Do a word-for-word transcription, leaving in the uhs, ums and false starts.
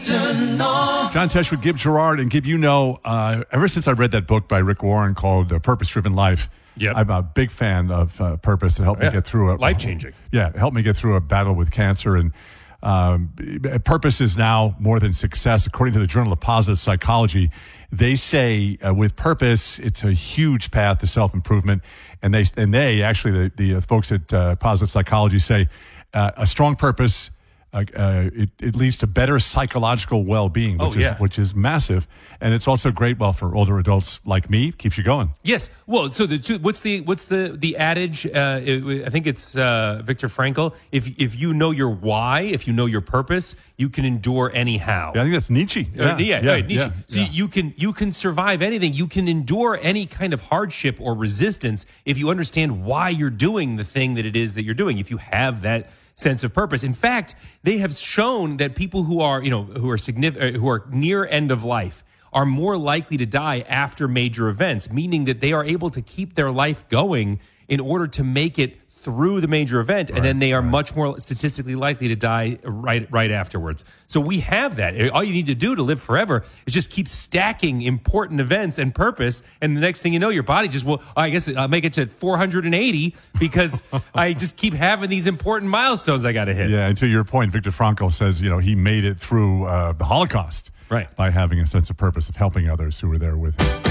John Tesh with Gib Gerard. And Gib, you know, uh, ever since I read that book by Rick Warren called uh, Purpose Driven Life, Yep. I'm a big fan of uh, purpose. It helped yeah. me get through it. Life-changing. Yeah, it helped me get through a battle with cancer. And um, purpose is now more than success. According to the Journal of Positive Psychology, they say uh, with purpose, it's a huge path to self-improvement. And they, and they actually, the, the uh, folks at uh, Positive Psychology say uh, a strong purpose Uh, uh, it, it leads to better psychological well-being, which Oh, yeah. is which is massive, and it's also great. Well, for older adults like me, keeps you going. Yes. Well, so the two, what's the what's the the adage? Uh, it, I think it's uh, Viktor Frankl. If if you know your why, if you know your purpose, you can endure anyhow. Yeah, I think that's Nietzsche. Yeah, yeah, yeah, right, Nietzsche. yeah, so yeah. you can you can survive anything. You can endure any kind of hardship or resistance if you understand why you're doing the thing that it is that you're doing. If you have that sense of purpose. In fact, they have shown that people who are, you know, who are significant, who are near end of life are more likely to die after major events, meaning that they are able to keep their life going in order to make it through the major event, and right, then they are right. much more statistically likely to die right right afterwards. So we have that. All you need to do to live forever is just keep stacking important events and purpose, and the next thing you know, your body just will, I guess I'll make it to four hundred eighty because I just keep having these important milestones I got to hit. Yeah, and to your point, Viktor Frankl says, you know, he made it through uh, the Holocaust Right. by having a sense of purpose of helping others who were there with him.